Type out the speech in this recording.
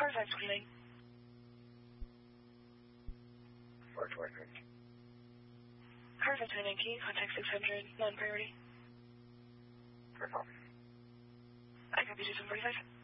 Car 529. 429. Car 529, can you contact 600, non-priority? No problem. I copy 2745.